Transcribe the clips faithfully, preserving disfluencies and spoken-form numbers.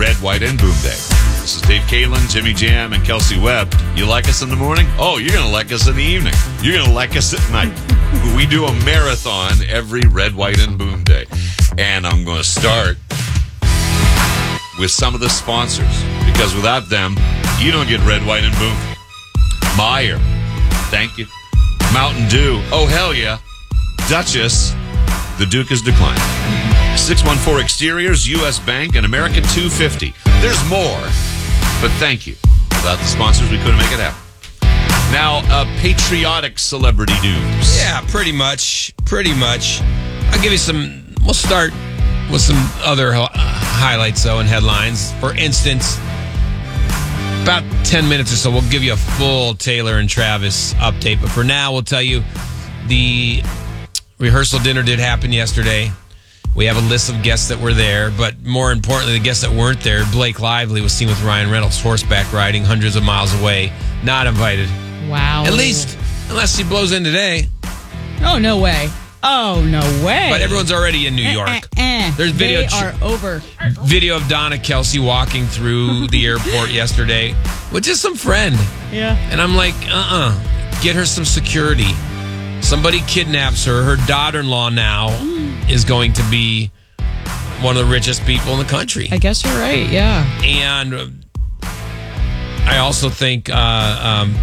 Red, White, and Boom Day. This is Dave Kalin, Jimmy Jam, and Kelsey Webb. You like us in the morning? Oh, you're going to like us in the evening. You're going to like us at night. We do a marathon every Red, White, and Boom Day. And I'm going to start with some of the sponsors, because without them, you don't get Red, White, and Boom. Meyer, thank you. Mountain Dew, oh hell yeah. Duchess, the Duke is declining. six one four Exteriors, U S Bank, and American two fifty. There's more, but thank you. Without the sponsors, we couldn't make it happen. Now, uh, patriotic celebrity news. Yeah, pretty much. Pretty much. I'll give you some. We'll start with some other uh, highlights, though, and headlines. For instance, about ten minutes or so, we'll give you a full Taylor and Travis update. But for now, we'll tell you the rehearsal dinner did happen yesterday. We have a list of guests that were there, but more importantly, the guests that weren't there. Blake Lively was seen with Ryan Reynolds horseback riding hundreds of miles away. Not invited. Wow. At least, unless he blows in today. Oh, no way. Oh, no way. But everyone's already in New York. Eh, eh, eh. There's video. They are over. Video of Donna Kelsey walking through the airport yesterday with just some friend. Yeah. And I'm like, uh-uh. Get her some security. Somebody kidnaps her. Her daughter-in-law now is going to be one of the richest people in the country. I guess you're right, yeah. And uh, I also think... Uh, um,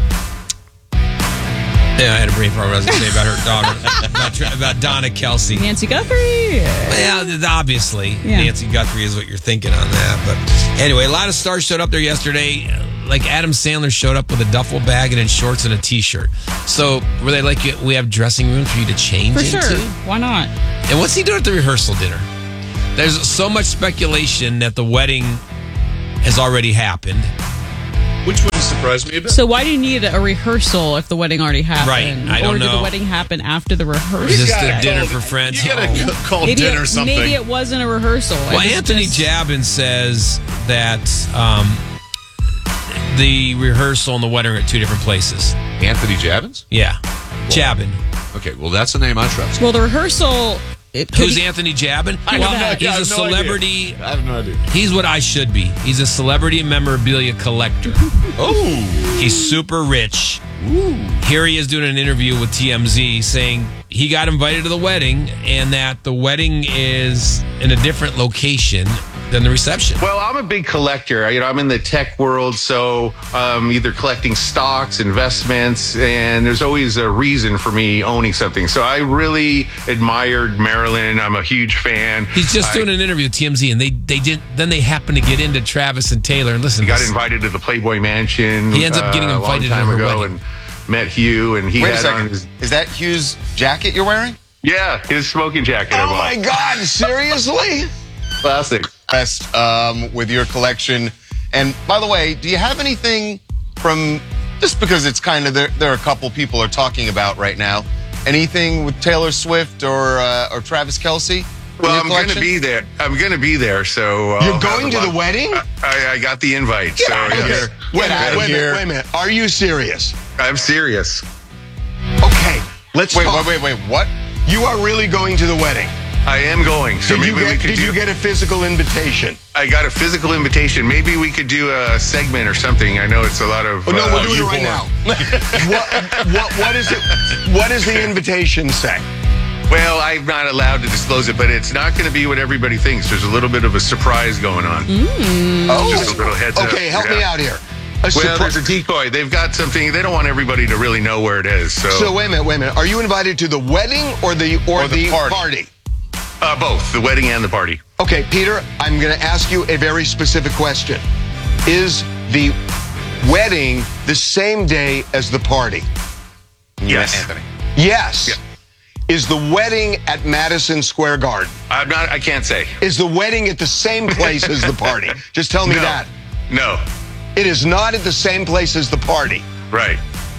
Yeah, I had a brain fart. What I was going to say about her daughter, about, about Donna Kelsey. Nancy Guthrie. Well, obviously, yeah. Nancy Guthrie is what you're thinking on that. But anyway, a lot of stars showed up there yesterday. Like Adam Sandler showed up with a duffel bag and in shorts and a T-shirt. So were they like, we have dressing rooms for you to change For into? sure. Why not? And what's he doing at the rehearsal dinner? There's so much speculation that the wedding has already happened. Which wouldn't surprise me a bit. So why do you need a rehearsal if the wedding already happened? Right, I don't or did know. the wedding happen after the rehearsal? Is this the gotta dinner call- for friends? You gotta Oh. c- call maybe dinner it, something. Maybe it wasn't a rehearsal. Well, It was Anthony just- Jabin says that um, the rehearsal and the wedding are at two different places. Anthony Javins? Yeah. Jabin. Okay, well, that's a name I trust. Well, the rehearsal... It could Who's be- Anthony Jabin? I Well, have no- he's I a have no idea. celebrity. I have no idea. He's what I should be. He's a celebrity memorabilia collector. Oh. He's super rich. Here he is doing an interview with T M Z saying he got invited to the wedding and that the wedding is in a different location than the reception. Well, I'm a big collector. You know, I'm in the tech world, so um, either collecting stocks, investments, and there's always a reason for me owning something. So I really admired Marilyn. I'm a huge fan. He's just I doing an interview with T M Z, and they they did. Then they happened to get into Travis and Taylor. And listen, got this- invited to the Playboy Mansion. He ends up getting uh, invited a long time to her ago wedding. and met Hugh, and he Wait a had on second. his Is that Hugh's jacket you're wearing? yeah his smoking jacket. I Oh bought. my God! Seriously? Classic. Best um, with your collection. And by the way, do you have anything from? Just because it's kind of there, there are a couple people are talking about right now. Anything with Taylor Swift or uh, or Travis Kelce? in Well, your I'm going to collection? be there. I'm going to be there. So uh, You're I'll going have to a the lot- wedding? I, I got the invite. Get so out of yes. here. Wait a Get out minute, of wait a here. minute, wait a minute. Are you serious? I'm serious. Okay, let's Wait, talk. wait, wait, wait. What? You are really going to the wedding. I am going. So Did you maybe we get could Did do. you get a physical invitation? I got a physical invitation. Maybe we could do a segment or something. I know it's a lot of. Oh, no, uh, we're doing it right now. what, what what is it? What does the invitation say? Well, I'm not allowed to disclose it, but it's not going to be what everybody thinks. There's a little bit of a surprise going on. Oh, Just a little heads up. okay. Help me Yeah. out here. A Well, surpri- there's a decoy. They've got something. They don't want everybody to really know where it is. So, So wait a minute, wait a minute. Are you invited to the wedding or the or, Or the the, party. party? uh, both the wedding and the party. Okay, Peter, I'm going to ask you a very specific question. Is the wedding the same day as the party? Yes. Anthony. Yes. Yeah. Is the wedding at Madison Square Garden? I'm not. I can't say. Is the wedding at the same place as the party? Just tell me No. that. No. It is not at the same place as the party. Right.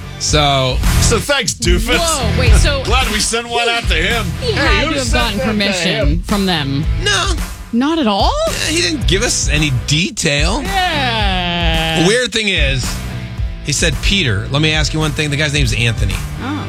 So So thanks, doofus. Whoa, wait, so Glad we sent one out to him. he had who to have sent gotten that to permission him? from them. no, Not at all? he didn't give us any detail. Yeah. The weird thing is, he said, Peter, let me ask you one thing. The guy's name's Anthony. Oh.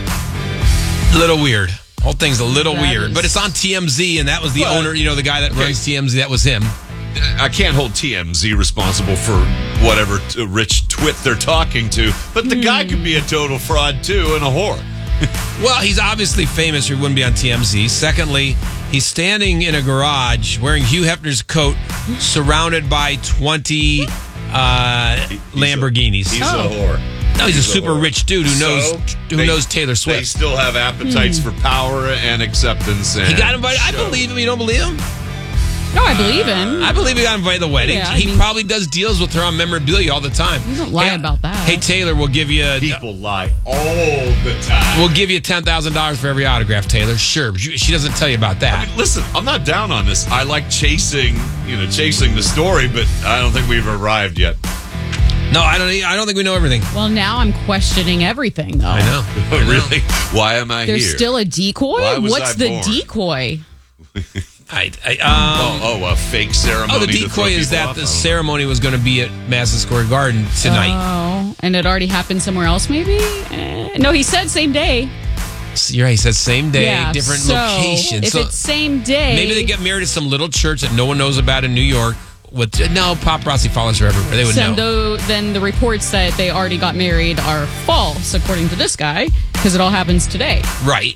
A little weird. Whole thing's a little That weird. is- But it's on T M Z, and that was the Well, owner, you know, the guy that runs T M Z. That was him. I can't hold T M Z responsible for whatever t- rich twit they're talking to, but the guy could be a total fraud too and a whore. Well, he's obviously famous or he wouldn't be on T M Z. Secondly, he's standing in a garage wearing Hugh Hefner's coat surrounded by twenty uh, Lamborghinis. He's Oh. a whore. No, he's, He's a a super whore. rich dude who knows So, who they- knows Taylor They Swift. still have appetites for power and acceptance. And He got invited. I show. believe him. You don't believe him? No, I believe him. I believe he got invited to the wedding. Yeah, I he mean- probably does deals with her on memorabilia all the time. You don't lie Hey, about that. Hey Taylor, we'll give you People lie all the time. we'll give you ten thousand dollars for every autograph, Taylor. Sure, but you- she doesn't tell you about that. I mean, listen, I'm not down on this. I like chasing, you know, chasing the story, but I don't think we've arrived yet. No, I don't. I don't think we know everything. Well, now I'm questioning everything, though. I know. I know. Really? Why am I There's here? still a decoy? Why was What's I the born? decoy? I, I, um, oh, oh, a fake ceremony. oh, the to throw decoy is people that off? the I don't know. ceremony was going to be at Madison Square Garden tonight. Oh, and it already happened somewhere else, maybe? Eh, no, he said same day. You're right. He said same day, yeah, different so location. If So it's same day, maybe they get married at some little church that no one knows about in New York. With no paparazzi follows her everywhere. They would so know. though, then the reports that they already got married are false, according to this guy, because it all happens today. Right.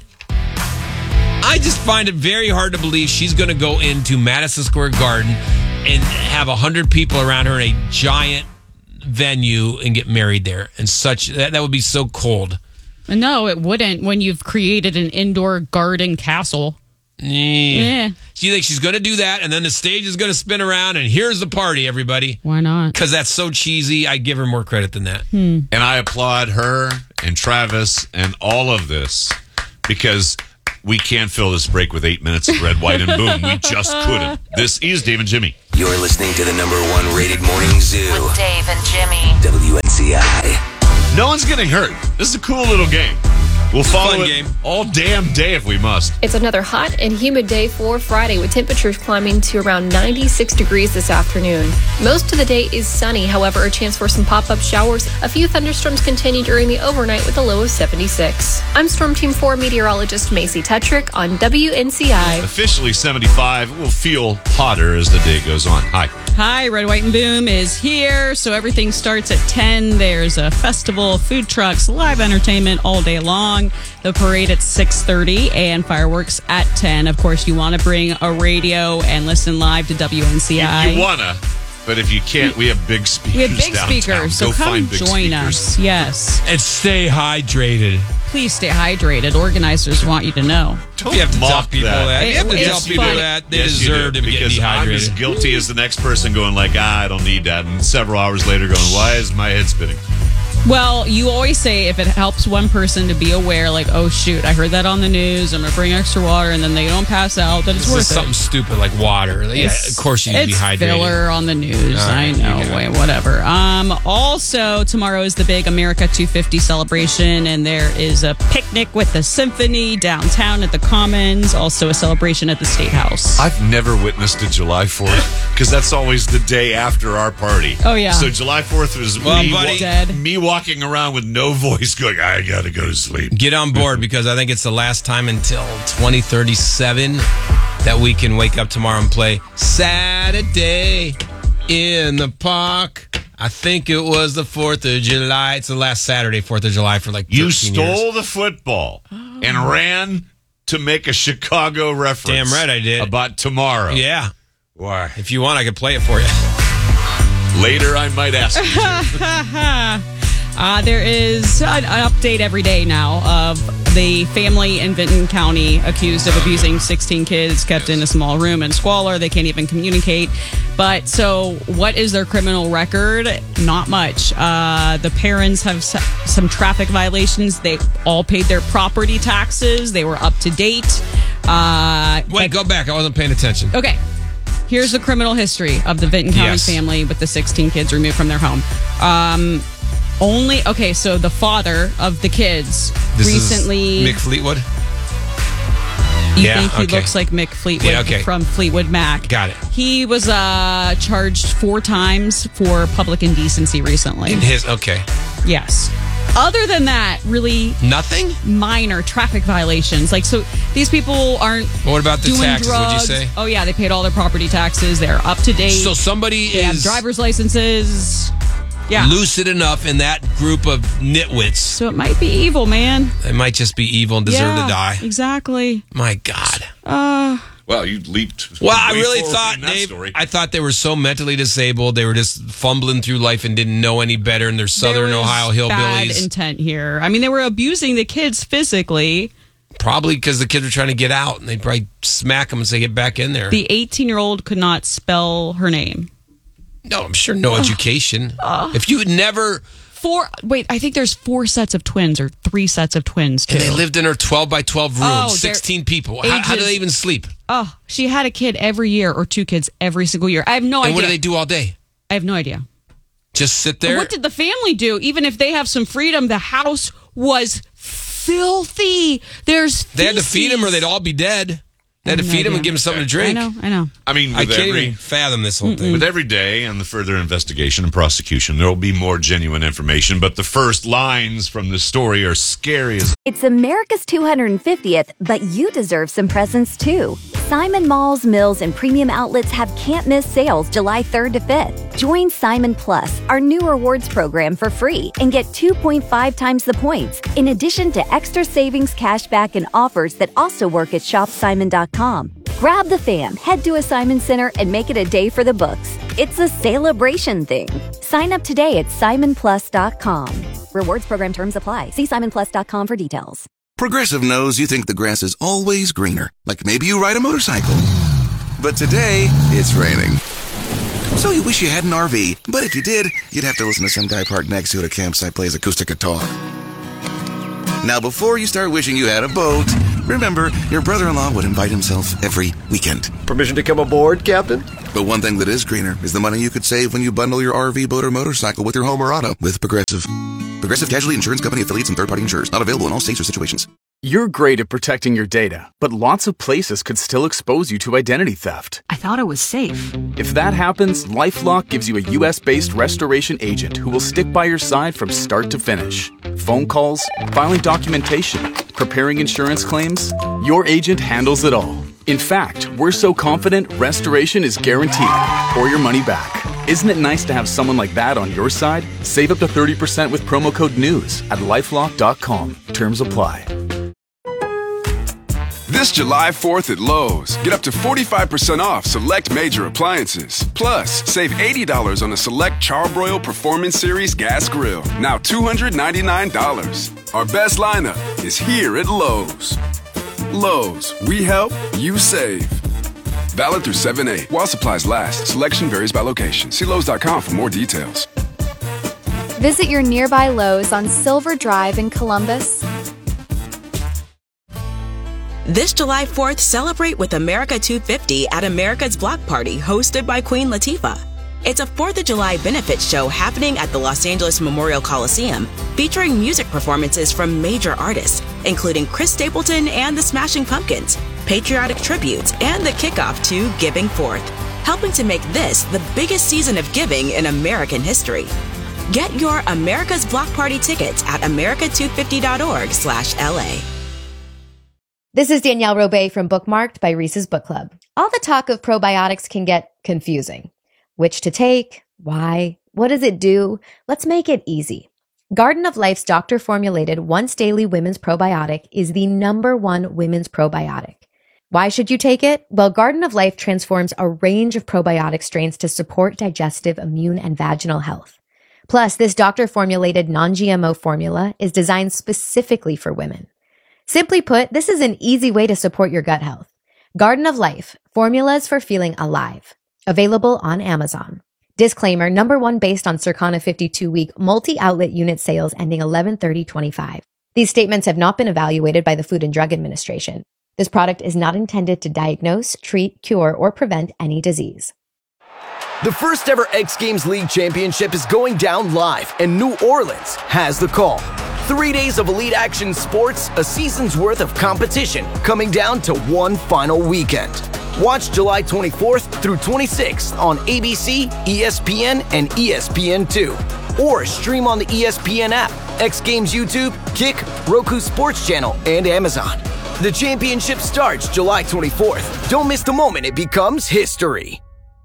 I just find it very hard to believe she's going to go into Madison Square Garden and have a hundred people around her in a giant venue and get married there. And such that that would be so cold. No, it wouldn't when you've created an indoor garden castle. Yeah. Yeah. So you think she's going to do that, and then the stage is going to spin around, and here's the party, everybody. Why not? Because that's so cheesy. I give her more credit than that. And I applaud her and Travis and all of this because we can't fill this break with eight minutes of red, white, and boom. We just couldn't. This is Dave and Jimmy. You're listening to the number one rated morning zoo. With Dave and Jimmy. W N C I. No one's getting hurt. This is a cool little game. We'll follow fun it game. all damn day if we must. It's another hot and humid day for Friday, with temperatures climbing to around ninety-six degrees this afternoon. Most of the day is sunny, however, a chance for some pop-up showers. A few thunderstorms continue during the overnight with a low of seventy-six. I'm Storm Team four meteorologist Macy Tetrick on W N C I. Officially seventy-five. It will feel hotter as the day goes on. Hi. Hi, Red, White, and Boom is here. So everything starts at ten. There's a festival, food trucks, live entertainment all day long. The parade at six thirty and fireworks at ten. Of course, you want to bring a radio and listen live to W N C I. You, you wanna, but if you can't, we have big speakers. We have big downtown. speakers, so Go come find big join speakers. us. Yes. And stay hydrated. Please stay hydrated. Organizers want you to know. Don't You have to tell mock people that. You have to It- tell it's people funny. that. They Yes, you deserve do, to be getting because I'm as dehydrated. guilty as the next person going like, ah, I don't need that, and several hours later going, why is my head spinning? Well, you always say if it helps one person to be aware, like, oh, shoot, I heard that on the news. I'm going to bring extra water, and then they don't pass out, then it's This worth is it. something stupid like water. Yeah, It's- of course you need to be it's hydrated. filler on the news. All I right, know. you get it. Wait, whatever. Um, also, tomorrow is the big America two fifty celebration, and there is a picnic with the symphony downtown at the Commons. Also, a celebration at the State House. I've never witnessed a July fourth because that's always the day after our party. Oh, yeah. So July fourth was Well, me, buddy. Dead. me walking around with no voice going, I gotta go to sleep. Get on board because I think it's the last time until twenty thirty-seven that we can wake up tomorrow and play Saturday in the Park. I think it was the fourth of July. It's the last Saturday, fourth of July for like You thirteen stole years. the football and ran to make a Chicago reference. Damn right I did. About tomorrow. Yeah. Why? If you want, I could play it for you. Later, I might ask you to. Uh, there is an, an update every day now of the family in Vinton County accused of abusing sixteen kids kept in a small room in squalor. They can't even communicate. But so what is their criminal record? Not much. Uh, the parents have s- some traffic violations. They all paid their property taxes. They were up to date. Uh, Wait, go back. I wasn't paying attention. Okay. Here's the criminal history of the Vinton County Yes. family with the sixteen kids removed from their home. Um, only, okay, so the father of the kids This recently. is Mick Fleetwood. You Yeah, think he okay. looks like Mick Fleetwood Yeah, okay. from Fleetwood Mac. Got it. He was uh, charged four times for public indecency recently. In his okay. Yes. Other than that, really Nothing? minor traffic violations. Like, so these people aren't What about the doing taxes? drugs. What'd you say? Oh, yeah, they paid all their property taxes. They're up to date. So somebody they have is driver's licenses. Yeah. lucid enough in that group of nitwits. So it might be evil, man. They might just be evil and deserve yeah, to die. Exactly. My God. Uh, Well, you leaped. Well, I way really forward thought, in that Dave, story. I thought they were so mentally disabled. They were just fumbling through life and didn't know any better. And they're Southern there was Ohio bad hillbillies. intent here. I mean, they were abusing the kids physically. Probably because the kids were trying to get out. And they'd probably smack them and say, get back in there. The eighteen-year-old could not spell her name. no, I'm sure no education. If you had never... Four. Wait, I think there's four sets of twins or three sets of twins, too. And they lived in her twelve by twelve room, Oh, they're- sixteen people. How, how do ages- they even sleep? Oh, she had a kid every year or two kids every single year. I have no And idea. what do they do all day? I have no idea. Just sit there? What did the family do? Even if they have some freedom, the house was filthy. There's They had to feed them or feces. they'd all be dead. They had I to have no feed them and idea. give them something to drink. I know, I know. I mean, I with can't every even fathom this whole thing. with every day and the further investigation and prosecution, there will be more genuine information. But the first lines from this story are scary as. It's America's two hundred fiftieth, but you deserve some presents too. Simon Malls, Mills, and premium outlets have can't-miss sales July third to fifth. Join Simon Plus, our new rewards program, for free and get two point five times the points, in addition to extra savings, cashback, and offers that also work at shop simon dot com. Grab the fam, head to a Simon Center, and make it a day for the books. It's a celebration thing. Sign up today at simon plus dot com. Rewards program terms apply. See simon plus dot com for details. Progressive knows you think the grass is always greener, like maybe you ride a motorcycle. But today, it's raining. So you wish you had an R V, but if you did, you'd have to listen to some guy parked next to you at a campsite plays acoustic guitar. Now, before you start wishing you had a boat, remember, your brother-in-law would invite himself every weekend. Permission to come aboard, Captain? But one thing that is greener is the money you could save when you bundle your R V, boat, or motorcycle with your home or auto with Progressive. Progressive Casualty Insurance Company affiliates and third-party insurers. Not available in all states or situations. You're great at protecting your data, but lots of places could still expose you to identity theft. I thought it was safe. If that happens, LifeLock gives you a U S-based restoration agent who will stick by your side from start to finish. Phone calls, filing documentation, preparing insurance claims, your agent handles it all. In fact, we're so confident restoration is guaranteed or your money back. Isn't it nice to have someone like that on your side? Save up to thirty percent with promo code NEWS at lifelock dot com. Terms apply. This July fourth at Lowe's, get up to forty-five percent off select major appliances. Plus, save eighty dollars on a select Charbroil Performance Series gas grill, now two hundred ninety-nine dollars. Our best lineup is here at Lowe's. Lowe's, we help, you save. Valid through seven eight. While supplies last, selection varies by location. See Lowe's dot com for more details. Visit your nearby Lowe's on Silver Drive in Columbus. This July fourth, celebrate with America two fifty at America's Block Party, hosted by Queen Latifah. It's a fourth of July benefit show happening at the Los Angeles Memorial Coliseum, featuring music performances from major artists, including Chris Stapleton and the Smashing Pumpkins, patriotic tributes, and the kickoff to Giving Forth, helping to make this the biggest season of giving in American history. Get your America's Block Party tickets at america two fifty dot org slash L A. This is Danielle Robay from Bookmarked by Reese's Book Club. All the talk of probiotics can get confusing. Which to take? Why? What does it do? Let's make it easy. Garden of Life's doctor-formulated once-daily women's probiotic is the number one women's probiotic. Why should you take it? Well, Garden of Life transforms a range of probiotic strains to support digestive, immune, and vaginal health. Plus, this doctor-formulated non-G M O formula is designed specifically for women. Simply put, this is an easy way to support your gut health. Garden of Life, formulas for feeling alive. Available on Amazon. Disclaimer, number one based on Circana fifty-two week multi-outlet unit sales ending eleven thirty twenty-five. These statements have not been evaluated by the Food and Drug Administration. This product is not intended to diagnose, treat, cure, or prevent any disease. The first ever X Games League Championship is going down live, and New Orleans has the call. Three days of elite action sports, a season's worth of competition, coming down to one final weekend. Watch July twenty-fourth through twenty-sixth on A B C, E S P N, and E S P N two. or stream on the E S P N app, X Games YouTube, Kick, Roku Sports Channel, and Amazon. The championship starts July twenty-fourth. Don't miss the moment it becomes history.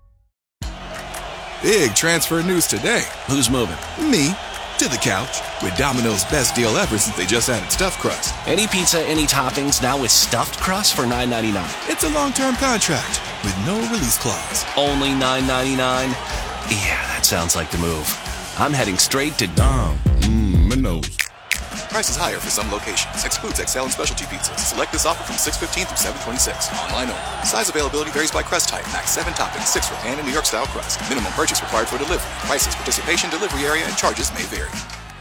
Big transfer news today. Who's moving? Me. To the couch. With Domino's best deal ever since they just added stuffed crust. Any pizza, any toppings, now with stuffed crust for nine ninety-nine. It's a long-term contract with no release clause. Only nine ninety-nine? Yeah, that sounds like the move. I'm heading straight to Dom. Mmm, Minos. Prices higher for some locations. Excludes X L and specialty pizzas. Select this offer from six fifteen through seven twenty-six. Online only. Size availability varies by crust type. Max seven toppings, six for pan and New York style crust. Minimum purchase required for delivery. Prices, participation, delivery area, and charges may vary.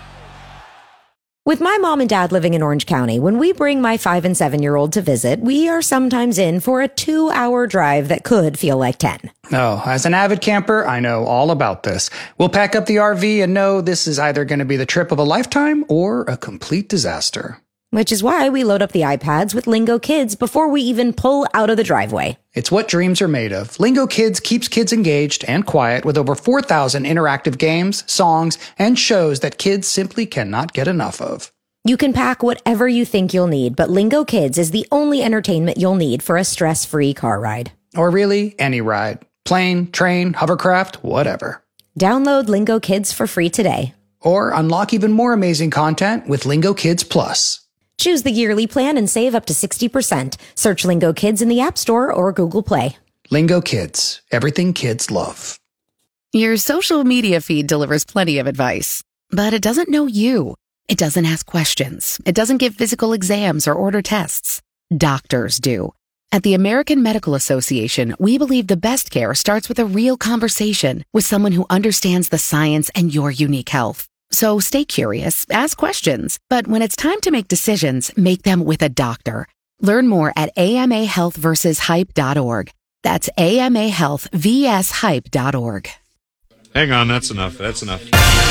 With my mom and dad living in Orange County, when we bring my five and seven year old to visit, we are sometimes in for a two hour drive that could feel like ten. Oh, as an avid camper, I know all about this. We'll pack up the R V and know this is either going to be the trip of a lifetime or a complete disaster. Which is why we load up the iPads with Lingo Kids before we even pull out of the driveway. It's what dreams are made of. Lingo Kids keeps kids engaged and quiet with over four thousand interactive games, songs, and shows that kids simply cannot get enough of. You can pack whatever you think you'll need, but Lingo Kids is the only entertainment you'll need for a stress-free car ride. Or really, any ride. Plane, train, hovercraft, whatever. Download Lingo Kids for free today. Or unlock even more amazing content with Lingo Kids Plus. Choose the yearly plan and save up to sixty percent. Search Lingo Kids in the App Store or Google Play. Lingo Kids. Everything kids love. Your social media feed delivers plenty of advice, but it doesn't know you. It doesn't ask questions. It doesn't give physical exams or order tests. Doctors do. At the American Medical Association, we believe the best care starts with a real conversation with someone who understands the science and your unique health. So stay curious, ask questions, but when it's time to make decisions, make them with a doctor. Learn more at A M A health versus hype dot org. That's A M A health versus hype dot org. Hang on, that's enough. That's enough.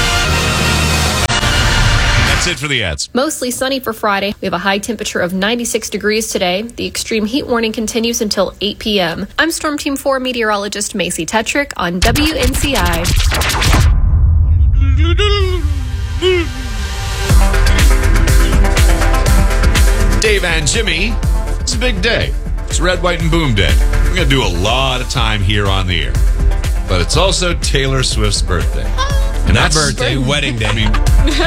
That's it for the ads. Mostly sunny for Friday. We have a high temperature of ninety-six degrees today. The extreme heat warning continues until eight p.m. I'm Storm Team four meteorologist Macy Tetrick on W N C I. Dave and Jimmy, it's a big day. It's Red, White, and Boom Day. We're going to do a lot of time here on the air. But it's also Taylor Swift's birthday. And not birthday, wedding day. I mean,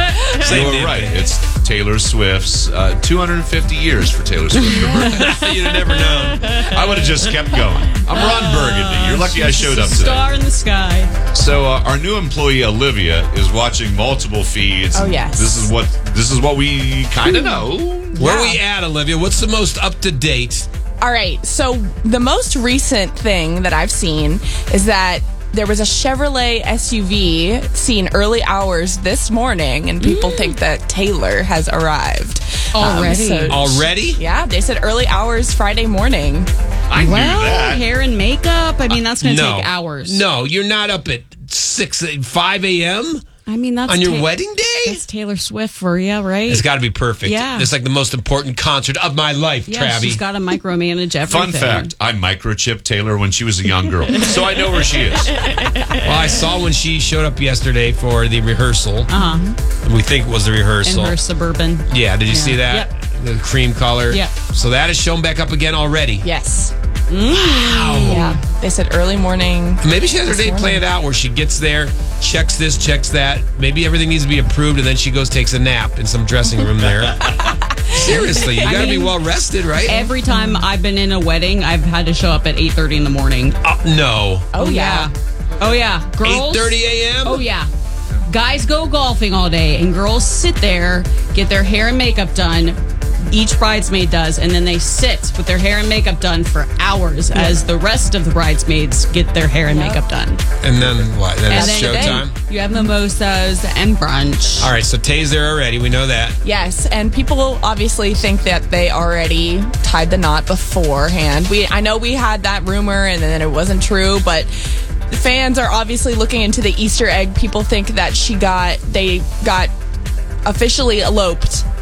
you were right. It's Taylor Swift's uh, two hundred fifty years for Taylor Swift. You'd have never known. I would have just kept going. I'm Ron Burgundy. You're lucky I showed up today. Star in the sky. So uh, our new employee Olivia is watching multiple feeds. Oh yes. This is what this is what we kind of know. Where are we at, Olivia? What's the most up to date? All right. So the most recent thing that I've seen is that there was a Chevrolet S U V seen early hours this morning, and people mm. think that Taylor has arrived. Already? Um, so, Already? Yeah, they said early hours Friday morning. I knew well, that. Hair and makeup. I mean, that's going to no. take hours. No, you're not up at six, five a.m.? I mean, that's on your ta- wedding day? That's Taylor Swift for you, right? It's got to be perfect. Yeah. It's like the most important concert of my life, yeah, Travie. She's got to micromanage everything. Fun fact, I microchipped Taylor when she was a young girl, so I know where she is. Well, I saw when she showed up yesterday for the rehearsal. Uh-huh. We think it was the rehearsal. In her Suburban. Yeah, did you yeah. see that? Yep. The cream color. Yep. So that is shown back up again already. Yes. Mm. Wow. Yeah. They said early morning. Maybe she has her day morning. planned out where she gets there, checks this, checks that. Maybe everything needs to be approved, and then she goes takes a nap in some dressing room there. Seriously, you got to be well rested, right? Every time I've been in a wedding, I've had to show up at eight thirty in the morning. Uh, no. Oh, yeah. Oh, yeah. Girls. eight thirty a.m.? Oh, yeah. Guys go golfing all day, and girls sit there, get their hair and makeup done. Each bridesmaid does, and then they sit with their hair and makeup done for hours yeah. as the rest of the bridesmaids get their hair and yep. makeup done. And then what? Then and it's then showtime? You have mimosas and brunch. All right, so Tay's there already. We know that. Yes, and people obviously think that they already tied the knot beforehand. We, I know we had that rumor, and then it wasn't true, but the fans are obviously looking into the Easter egg. People think that she got, they got officially eloped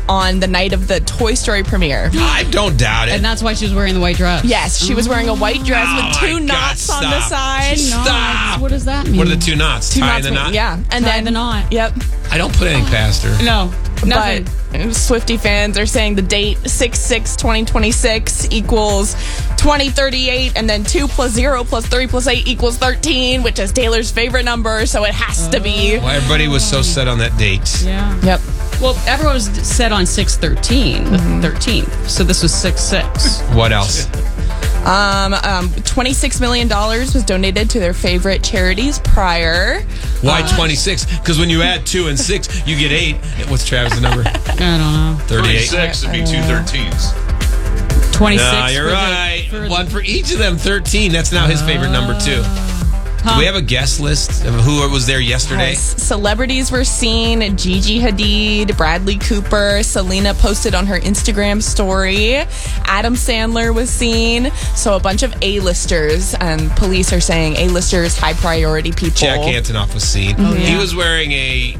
on the night of the Toy Story premiere. I don't doubt it. And that's why she was wearing the white dress. Yes, she was wearing a white dress Oh with two my knots God, on the stop. side. Stop. What does that mean? What are the two knots? Two Tying knots the mean- knot? Yeah, and Tie then the knot. Yep. I don't put anything past her. No. Nothing. But Swiftie fans are saying the date six six twenty twenty-six equals twenty thirty-eight, and then two plus zero plus three plus eight equals thirteen, which is Taylor's favorite number, so it has to be. Well, everybody was so set on that date. Yeah. Yep. Well, everyone was set on six thirteen, the thirteenth. So this was six six. What else? Um, um, twenty-six million dollars was donated to their favorite charities prior. Why twenty-six? Because when you add two and six, you get eight. What's Travis' number? I don't know. thirty-eight. twenty-six would be two thirteens. twenty-six. No, you're for the- right. for the- One for each of them, thirteen. That's now his favorite number, too. Huh. Do we have a guest list of who was there yesterday? Yes. Celebrities were seen. Gigi Hadid, Bradley Cooper, Selena posted on her Instagram story. Adam Sandler was seen. So a bunch of A-listers, and police are saying A-listers, high priority people. Jack Antonoff was seen. Oh, yeah. He was wearing a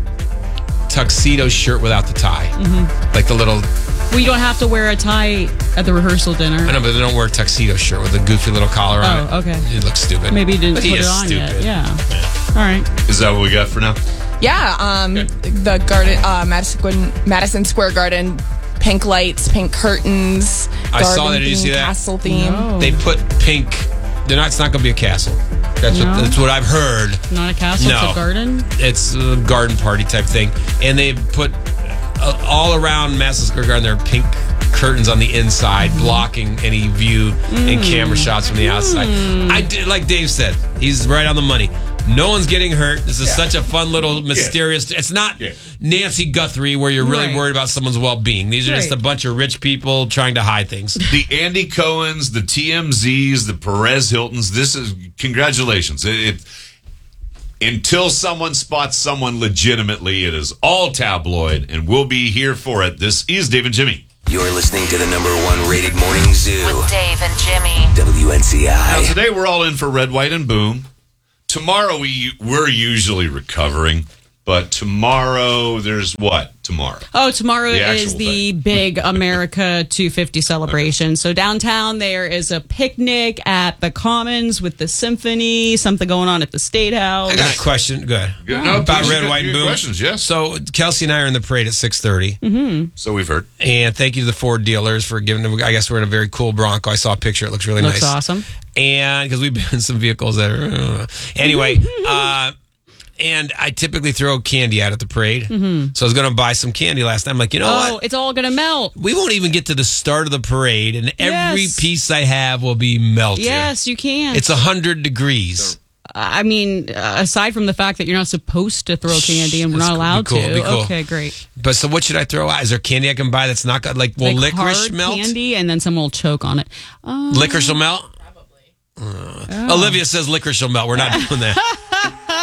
tuxedo shirt without the tie. Mhm. Like the little... We don't have to wear a tie at the rehearsal dinner. I know, but they don't wear a tuxedo shirt with a goofy little collar on it. Oh, okay. It looks stupid. Maybe he didn't but put he it is on stupid. yet. Yeah. All right. Is that what we got for now? Yeah, um, the garden, uh, Madison, Madison Square Garden, pink lights, pink curtains. I saw garden that. Did you theme, see that? Castle theme. No. They put pink... They're not, it's not going to be a castle. That's, No? what, that's what I've heard. Not a castle, No. it's a garden? It's a garden party type thing. And they put uh, all around Madison Square Garden, there are pink curtains on the inside blocking any view and camera shots from the outside. I did, like Dave said, he's right on the money. No one's getting hurt. This is Yeah. such a fun little mysterious. It's not Yeah. Nancy Guthrie where you're really Right. worried about someone's well-being. These are just a Right. bunch of rich people trying to hide things. The Andy Cohens, the T M Zs, the Perez Hiltons. This is congratulations. It, it until someone spots someone legitimately, it is all tabloid, and we'll be here for it. This is Dave and Jimmy. You're listening to the number one rated morning zoo. With Dave and Jimmy. W N C I. Now today we're all in for Red, White, and Boom. Tomorrow we we're usually recovering, but tomorrow there's what? Tomorrow. Oh, tomorrow The is actual the big America two fifty celebration. So downtown there is a picnic at the Commons with the symphony, something going on at the State House. I got a question. Good. Good. No, About please, Red, good- White, and good Boom. questions, yes. So Kelsey and I are in the parade at six thirty. Mm-hmm. So we've heard. And thank you to the Ford dealers for giving them. I guess we're in a very cool Bronco. I saw a picture. It looks really Looks nice. awesome. And because we've been in some vehicles that are. Uh, anyway, uh, and I typically throw candy out at the parade. Mm-hmm. So I was going to buy some candy last night. I'm like, you know Oh, what? it's all going to melt. We won't even get to the start of the parade, and every Yes. piece I have will be melted. Yes, you can. It's one hundred degrees. I mean, uh, aside from the fact that you're not supposed to throw candy and we're That's not cool. allowed Be cool. to. Be cool. Okay, great. But so what should I throw out? Is there candy I can buy that's not got like, will like licorice hard melt? candy, and then someone will choke on it. Uh, Licorice will melt? Uh, Olivia says licorice will melt. We're not doing that.